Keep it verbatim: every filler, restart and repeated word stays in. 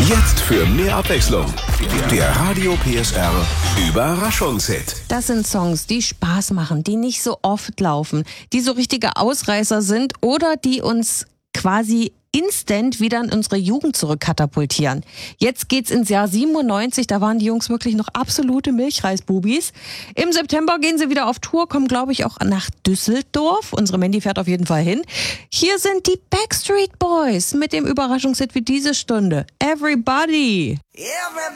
Jetzt für mehr Abwechslung. Der Radio P S R Überraschungshit. Das sind Songs, die Spaß machen, die nicht so oft laufen, die so richtige Ausreißer sind oder die uns quasi instant wieder in unsere Jugend zurückkatapultieren. Jetzt geht's ins Jahr siebenundneunzig, da waren die Jungs wirklich noch absolute Milchreisbubis. Im September gehen sie wieder auf Tour, kommen glaube ich auch nach Düsseldorf. Unsere Mandy fährt auf jeden Fall hin. Hier sind die Backstreet Boys mit dem Überraschungshit für diese Stunde. Everybody!